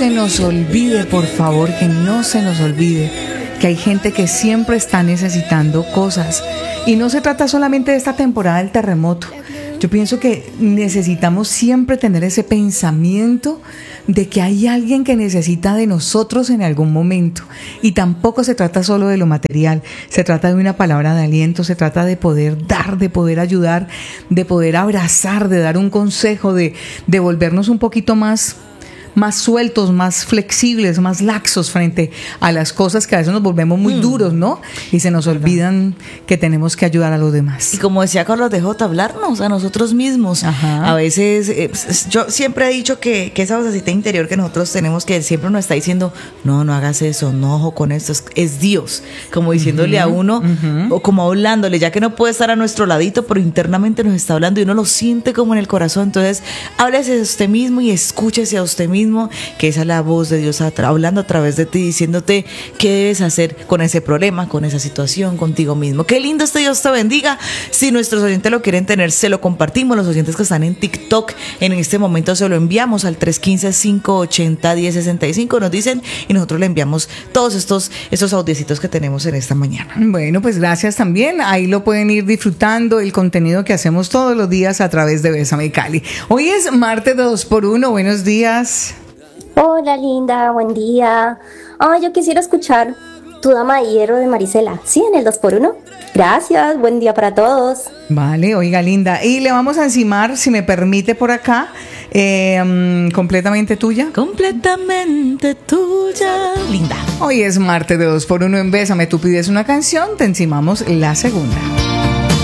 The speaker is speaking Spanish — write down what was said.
se nos olvide, por favor, que no se nos olvide que hay gente que siempre está necesitando cosas. Y no se trata solamente de esta temporada del terremoto. Yo pienso que necesitamos siempre tener ese pensamiento de que hay alguien que necesita de nosotros en algún momento. Y tampoco se trata solo de lo material, se trata de una palabra de aliento, se trata de poder dar, de poder ayudar, de poder abrazar, de dar un consejo, de volvernos un poquito más sueltos, más flexibles, más laxos frente a las cosas que a veces nos volvemos muy duros, ¿no? Y se nos olvidan que tenemos que ayudar a los demás. Y como decía Carlos de J, hablarnos a nosotros mismos. Ajá. A veces, yo siempre he dicho que esa vocecita interior que nosotros tenemos, que siempre nos está diciendo, no hagas eso, no, ojo con esto, es Dios, como diciéndole a uno, o como hablándole, ya que no puede estar a nuestro ladito, pero internamente nos está hablando y uno lo siente como en el corazón. Entonces, háblese a usted mismo y escúchese a usted mismo, que esa es la voz de Dios hablando a través de ti, diciéndote qué debes hacer con ese problema, con esa situación, contigo mismo. Qué lindo Dios te bendiga. Si nuestros oyentes lo quieren tener, se lo compartimos. Los oyentes que están en TikTok en este momento se lo enviamos al 315-580-1065, nos dicen, y nosotros le enviamos todos estos audiecitos que tenemos en esta mañana. Bueno, pues gracias también. Ahí lo pueden ir disfrutando, el contenido que hacemos todos los días a través de Bésame Cali. Hoy es martes de 2x1. Buenos días. Hola, linda, buen día. Yo quisiera escuchar Tu Dama de Hierro de Marisela. ¿Sí, en el 2x1? Gracias, buen día para todos. Vale, oiga, linda. Y le vamos a encimar, si me permite, por acá, completamente tuya. Completamente tuya. Linda. Hoy es martes de 2x1 en Bésame. Tú pides una canción, te encimamos la segunda.